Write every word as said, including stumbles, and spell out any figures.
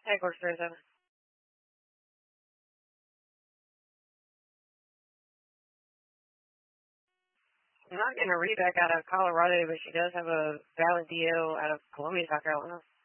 Headquarters thirty-seven. I'm not getting a readback out of Colorado, but she does have a valid D L out of Columbia, South Carolina.